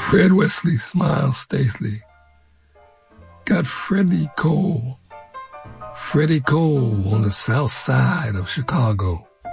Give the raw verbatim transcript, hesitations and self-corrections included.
Fred Wesley smiled stastely. Got Freddie Cole. Freddie Cole on the south side of Chicago.